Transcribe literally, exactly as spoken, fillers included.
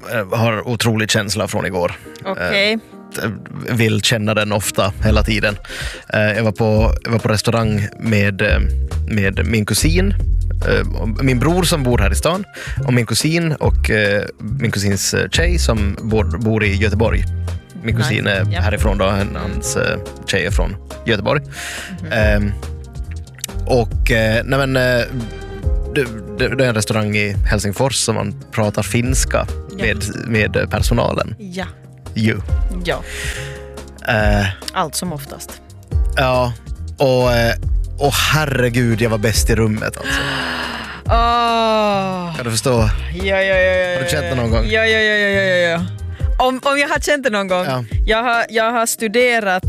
har otrolig känsla från igår. Okej. Okay. Vill känna den ofta, hela tiden. Jag var på, jag var på restaurang med, med min kusin, min bror som bor här i stan, och min kusin och min kusins tjej som bor, bor i Göteborg. Min kusin är nice. Härifrån då, hans tjej är från Göteborg. Mm-hmm. Och nej men, det, det, det är en restaurang i Helsingfors som man pratar finska med, med personalen. Ja. Jo. Ja. Uh, Allt som oftast. Ja, och, och herregud, jag var bäst i rummet alltså. Oh. Kan du förstå? Ja, ja, ja, ja. Har du känt det någon gång? Ja, ja, ja, ja, ja, ja. Om, om jag har känt det någon gång. Ja. Jag, har, jag har studerat